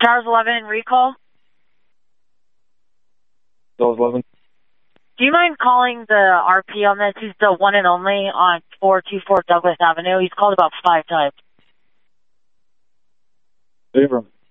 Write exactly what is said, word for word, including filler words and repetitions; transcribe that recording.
Towers eleven, recall. Towers eleven. Do you mind calling the R P on this? He's the one and only on four two four Douglas Avenue. He's called about five times. Abram.